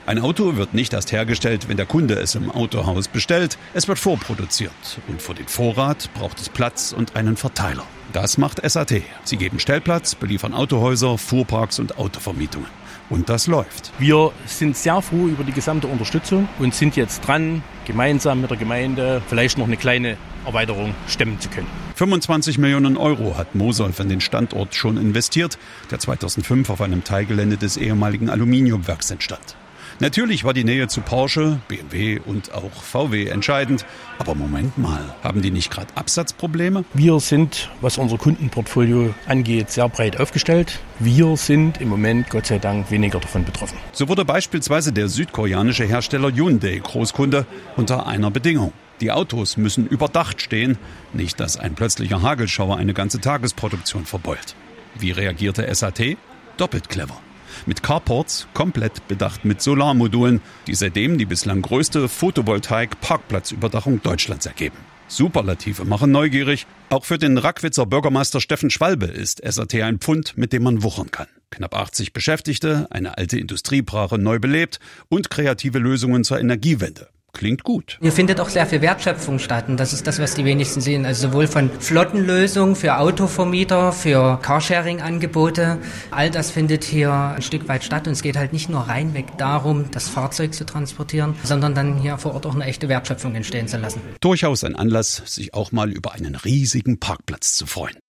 Ein Auto wird nicht erst hergestellt, wenn der Kunde es im Autohaus bestellt. Es wird vorproduziert. Und für den Vorrat braucht es Platz und einen Verteiler. Das macht SAT. Sie geben Stellplatz, beliefern Autohäuser, Fuhrparks und Autovermietungen. Und das läuft. Wir sind sehr froh über die gesamte Unterstützung und sind jetzt dran, gemeinsam mit der Gemeinde vielleicht noch eine kleine Erweiterung stemmen zu können. 25 Millionen Euro hat Mosolf in den Standort schon investiert, der 2005 auf einem Teilgelände des ehemaligen Aluminiumwerks entstand. Natürlich war die Nähe zu Porsche, BMW und auch VW entscheidend. Aber Moment mal, haben die nicht gerade Absatzprobleme? Wir sind, was unser Kundenportfolio angeht, sehr breit aufgestellt. Wir sind im Moment, Gott sei Dank, weniger davon betroffen. So wurde beispielsweise der südkoreanische Hersteller Hyundai Großkunde unter einer Bedingung. Die Autos müssen überdacht stehen, nicht dass ein plötzlicher Hagelschauer eine ganze Tagesproduktion verbeult. Wie reagierte SAT? Doppelt clever. Mit Carports komplett bedacht mit Solarmodulen, die seitdem die bislang größte Photovoltaik-Parkplatzüberdachung Deutschlands ergeben. Superlative machen neugierig. Auch für den Rackwitzer Bürgermeister Steffen Schwalbe ist SAT ein Pfund, mit dem man wuchern kann. Knapp 80 Beschäftigte, eine alte Industriebrache neu belebt und kreative Lösungen zur Energiewende. Klingt gut. Hier findet auch sehr viel Wertschöpfung statt und das ist das, was die wenigsten sehen. Also sowohl von Flottenlösungen für Autovermieter, für Carsharing-Angebote. All das findet hier ein Stück weit statt und es geht halt nicht nur reinweg darum, das Fahrzeug zu transportieren, sondern dann hier vor Ort auch eine echte Wertschöpfung entstehen zu lassen. Durchaus ein Anlass, sich auch mal über einen riesigen Parkplatz zu freuen.